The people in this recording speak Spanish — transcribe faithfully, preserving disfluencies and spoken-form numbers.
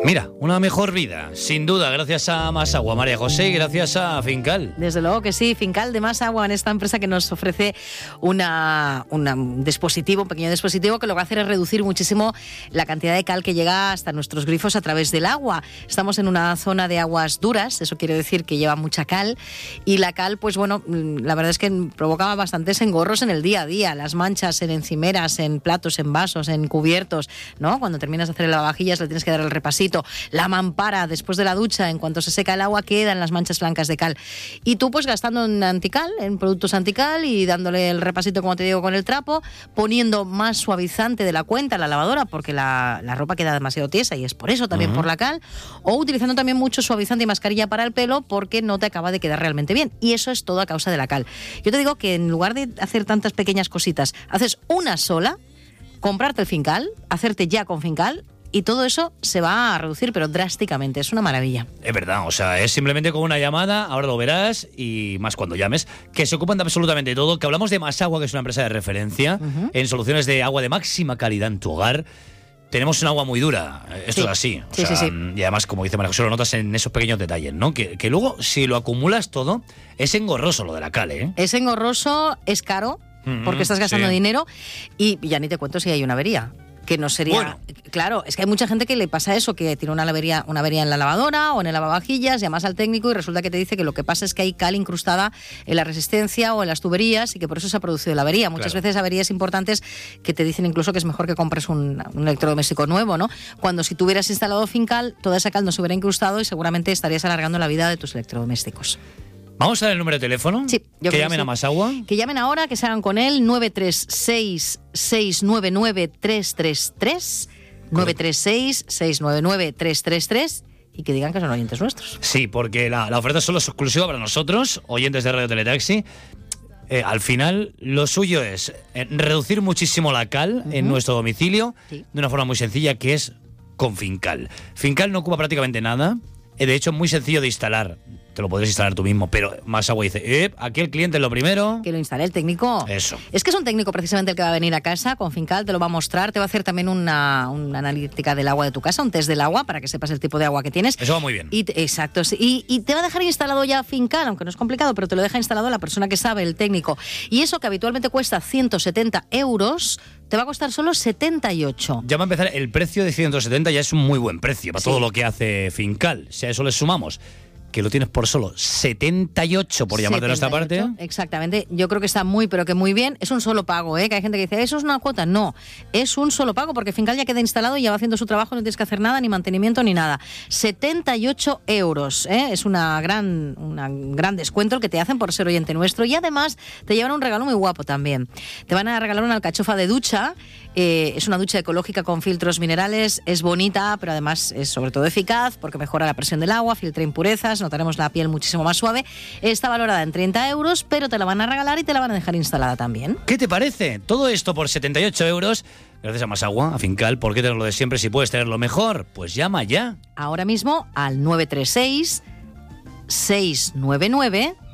Mira, una mejor vida, sin duda, gracias a Más Agua, María José, y gracias a Fincal. Desde luego que sí, Fincal de Más Agua, en esta empresa que nos ofrece una, una, un dispositivo, un pequeño dispositivo que lo que va a hacer es reducir muchísimo la cantidad de cal que llega hasta nuestros grifos a través del agua. Estamos en una zona de aguas duras, eso quiere decir que lleva mucha cal, y la cal, pues bueno, la verdad es que provoca bastantes engorros en el día a día, las manchas en encimeras, en platos, en vasos, en cubiertos, ¿no? Cuando terminas de hacer el lavavajillas le tienes que dar el repasito. La mampara, después de la ducha, en cuanto se seca el agua, quedan las manchas blancas de cal. Y tú, pues gastando en antical, en productos antical y dándole el repasito, como te digo, con el trapo, poniendo más suavizante de la cuenta en la lavadora, porque la, la ropa queda demasiado tiesa y es por eso también uh-huh. por la cal, o utilizando también mucho suavizante y mascarilla para el pelo porque no te acaba de quedar realmente bien. Y eso es todo a causa de la cal. Yo te digo que en lugar de hacer tantas pequeñas cositas, haces una sola, comprarte el Fincal, hacerte ya con Fincal, y todo eso se va a reducir, pero drásticamente. Es una maravilla. Es verdad, o sea, es simplemente con una llamada, ahora lo verás, y más cuando llames, que se ocupan de absolutamente todo, que hablamos de Más Agua, que es una empresa de referencia uh-huh. en soluciones de agua de máxima calidad en tu hogar. Tenemos un agua muy dura, esto sí. es así. O sí, sea, sí, sí. Y además, como dice María José, lo notas en esos pequeños detalles, ¿no? Que, que luego, si lo acumulas todo, es engorroso lo de la cal, ¿eh? Es engorroso, es caro, mm-hmm, porque estás gastando sí. dinero, y ya ni te cuento si hay una avería. Que no sería... Bueno. Claro, es que hay mucha gente que le pasa eso, que tiene una avería, una avería en la lavadora o en el lavavajillas, llamas al técnico y resulta que te dice que lo que pasa es que hay cal incrustada en la resistencia o en las tuberías y que por eso se ha producido la avería. Muchas claro. veces averías importantes que te dicen incluso que es mejor que compres un, un electrodoméstico nuevo, ¿no? Cuando si tú hubieras instalado Fincal, toda esa cal no se hubiera incrustado y seguramente estarías alargando la vida de tus electrodomésticos. ¿Vamos a dar el número de teléfono? Sí. Yo que creo llamen que sí. a Más Agua. Que llamen ahora, que se hagan con él, nueve tres seis, seis nueve nueve, tres tres tres, nueve tres seis, seis nueve nueve, tres tres tres, y que digan que son oyentes nuestros. Sí, porque la, la oferta solo es exclusiva para nosotros, oyentes de Radio Teletaxi. Eh, al final, lo suyo es eh, reducir muchísimo la cal uh-huh. en nuestro domicilio sí. de una forma muy sencilla, que es con Fincal. Fincal no ocupa prácticamente nada. De hecho, es muy sencillo de instalar. Te lo podrías instalar tú mismo, pero Más Agua dice, eh, aquí el cliente es lo primero. Que lo instale el técnico. Eso. Es que es un técnico precisamente el que va a venir a casa con Fincal, te lo va a mostrar, te va a hacer también una, una analítica del agua de tu casa, un test del agua, para que sepas el tipo de agua que tienes. Eso va muy bien. Y te, exacto. Y, y te va a dejar instalado ya Fincal, aunque no es complicado, pero te lo deja instalado la persona que sabe, el técnico. Y eso que habitualmente cuesta ciento setenta euros... te va a costar solo setenta y ocho. Ya va a empezar, el precio de ciento setenta ya es un muy buen precio para sí. todo lo que hace Fincal. Si a eso le sumamos que lo tienes por solo setenta y ocho por llamarte de nuestra parte. Exactamente, yo creo que está muy, pero que muy bien. Es un solo pago, ¿eh? Que hay gente que dice, ¿eso es una cuota? No, es un solo pago, porque Fincal ya queda instalado y ya va haciendo su trabajo, no tienes que hacer nada, ni mantenimiento, ni nada. setenta y ocho euros, ¿eh? Es una gran, una gran descuento el que te hacen por ser oyente nuestro, y además te llevan un regalo muy guapo también. Te van a regalar una alcachofa de ducha. Eh, es una ducha ecológica con filtros minerales, es bonita, pero además es sobre todo eficaz porque mejora la presión del agua, filtra impurezas, notaremos la piel muchísimo más suave. Está valorada en treinta euros, pero te la van a regalar y te la van a dejar instalada también. ¿Qué te parece? Todo esto por setenta y ocho euros, gracias a Más Agua, a Fincal. ¿Por qué tenerlo de siempre si puedes tenerlo mejor? Pues llama ya. Ahora mismo al nueve tres seis, seis nueve nueve,